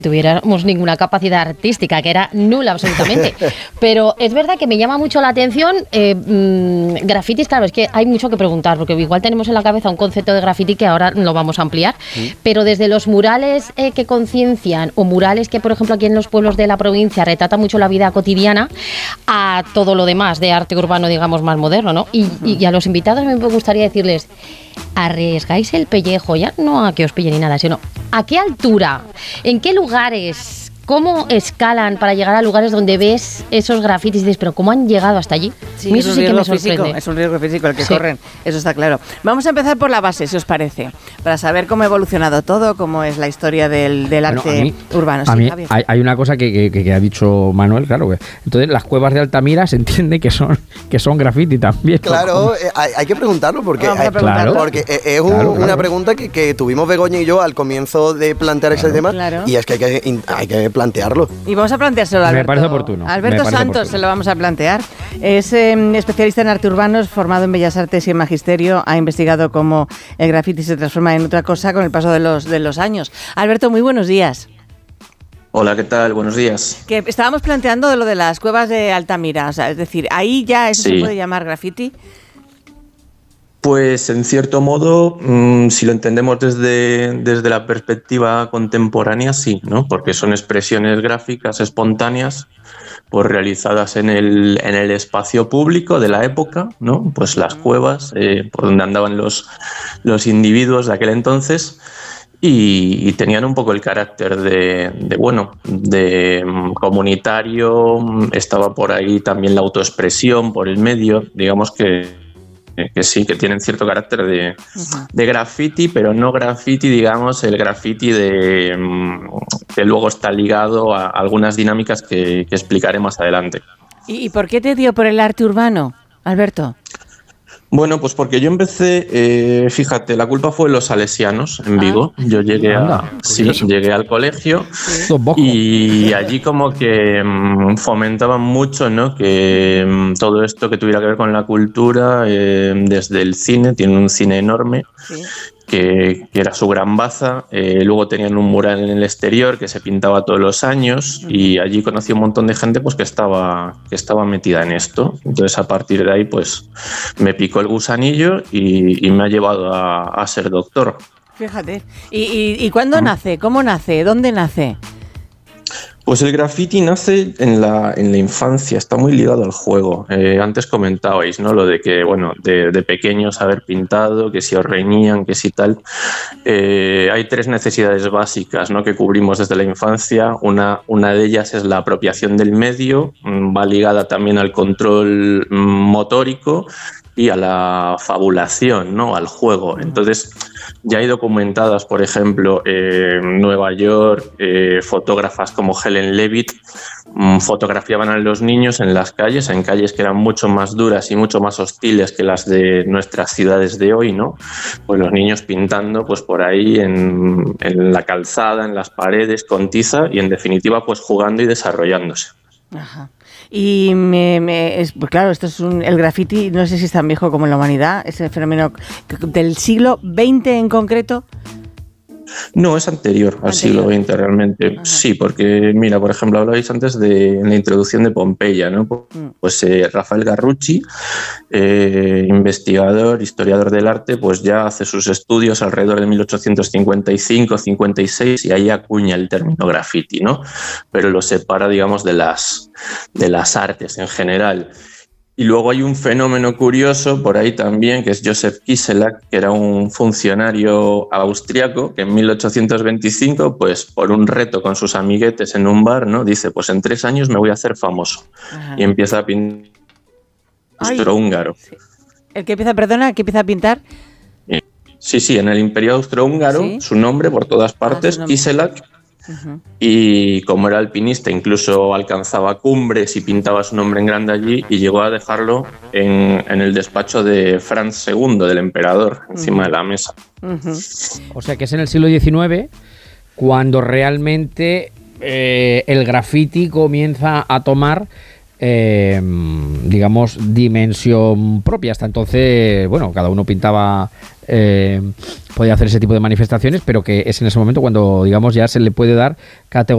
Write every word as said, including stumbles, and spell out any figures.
tuviéramos ninguna capacidad artística, que era nula absolutamente. Pero es verdad que me llama mucho la atención eh, mmm, grafitis, claro, es que hay mucho que preguntar, porque igual tenemos en la cabeza un concepto de graffiti que ahora lo vamos a ampliar, sí. Pero desde los murales eh, que conciencian, o murales que, por ejemplo, aquí en los pueblos de la provincia retratan mucho la vida cotidiana, a todo lo demás de arte urbano, digamos, más moderno, ¿no? Y, y, y a los invitados me gustaría decirles, arriesgáis el pellejo, ya no a que os pille ni nada, sino a qué altura, en qué lugares, cómo escalan para llegar a lugares donde ves esos grafitis y dices, pero ¿cómo han llegado hasta allí? Sí, eso sí que me sorprende. Físico, es un riesgo físico el que sí. corren, eso está claro. Vamos a empezar por la base, si os parece, para saber cómo ha evolucionado todo, cómo es la historia del, del bueno, arte mí, urbano. A sí, mí hay, hay una cosa que, que, que ha dicho Manuel, claro, que entonces las cuevas de Altamira se entiende que son que son graffiti también. Claro, eh, hay, hay que preguntarlo porque, hay, preguntarlo. Claro, porque es un, claro, claro. una pregunta que, que tuvimos Begoña y yo al comienzo de plantear claro, ese tema claro. y es que hay que, hay que plantearlo. Y vamos a planteárselo a Alberto. Me parece oportuno. Alberto parece Santos oportuno. se lo vamos a plantear. Es eh, especialista en arte urbano, es formado en Bellas Artes y en Magisterio. Ha investigado cómo el graffiti se transforma en otra cosa con el paso de los, de los años. Alberto, muy buenos días. Hola, ¿qué tal? Buenos días. Que estábamos planteando de lo de las cuevas de Altamira. O sea, es decir, ahí ya eso sí. se puede llamar graffiti. Pues en cierto modo, mmm, si lo entendemos desde, desde la perspectiva contemporánea, sí, ¿no? Porque son expresiones gráficas espontáneas, pues realizadas en el, en el espacio público de la época, ¿no? Pues las cuevas, eh, por donde andaban los, los individuos de aquel entonces, y, y tenían un poco el carácter de, de bueno, de um, comunitario. Estaba por ahí también la autoexpresión por el medio, digamos que que sí, que tienen cierto carácter de, uh-huh. de graffiti, pero no graffiti, digamos, el graffiti de, que luego está ligado a algunas dinámicas que, que explicaré más adelante. ¿Y por qué te dio por el arte urbano, Alberto? Bueno, pues porque yo empecé, eh, fíjate, la culpa fue de los salesianos en Vigo. Ah, yo llegué a, sí, llegué al colegio sí. y allí como que mmm, fomentaban mucho, ¿no? Que mmm, todo esto que tuviera que ver con la cultura, eh, desde el cine, tienen un cine enorme. Sí. Que, que era su gran baza, eh, luego tenían un mural en el exterior que se pintaba todos los años y allí conocí un montón de gente pues que estaba, que estaba metida en esto. Entonces a partir de ahí pues me picó el gusanillo y, y me ha llevado a, a ser doctor. Fíjate, ¿y, y, y cuándo ¿Mm? nace? ¿Cómo nace? ¿Dónde nace? Pues el graffiti nace en la, en la infancia, está muy ligado al juego. Eh, antes comentabais, ¿no? Lo de que, bueno, de, de pequeños haber pintado, que si os reñían, que si tal. Eh, hay tres necesidades básicas, ¿no? Que cubrimos desde la infancia. Una, una de ellas es la apropiación del medio, va ligada también al control motórico y a la fabulación, ¿no? Al juego. Entonces, ya hay documentadas, por ejemplo, eh, en Nueva York, eh, fotógrafas como Helen Levitt mmm, fotografiaban a los niños en las calles, en calles que eran mucho más duras y mucho más hostiles que las de nuestras ciudades de hoy, ¿no? Pues los niños pintando pues por ahí en, en la calzada, en las paredes, con tiza y en definitiva pues jugando y desarrollándose. Ajá. Y me, me, es, pues claro, esto es un, el graffiti, no sé si es tan viejo como la humanidad, es el fenómeno del siglo veinte en concreto. No, es anterior, anterior. al siglo veinte realmente. Ajá. Sí, porque mira, por ejemplo, hablabais antes de en la introducción de Pompeya, ¿no? Pues eh, Rafael Garrucci, eh, investigador, historiador del arte, pues ya hace sus estudios alrededor de mil ochocientos cincuenta y cinco, cincuenta y seis y ahí acuña el término graffiti, ¿no? Pero lo separa, digamos, de las, de las artes en general. Y luego hay un fenómeno curioso por ahí también, que es Joseph Kiselak, que era un funcionario austriaco que en mil ochocientos veinticinco, pues por un reto con sus amiguetes en un bar, ¿no? Dice, pues en tres años me voy a hacer famoso. Ajá. Y empieza a pintar austrohúngaro. Sí. ¿El que empieza, perdona, que empieza a pintar? Sí, sí, en el Imperio Austrohúngaro, ¿sí? Su nombre por todas partes, ah, Kiselak. Uh-huh. Y como era alpinista, incluso alcanzaba cumbres y pintaba su nombre en grande allí y llegó a dejarlo en, en el despacho de Franz segundo, del emperador, encima uh-huh. de la mesa. Uh-huh. O sea que es en el siglo diecinueve cuando realmente eh, el graffiti comienza a tomar Eh, digamos, dimensión propia. Hasta entonces, bueno, cada uno pintaba, eh, podía hacer ese tipo de manifestaciones, pero que es en ese momento cuando, digamos, ya se le puede dar categoría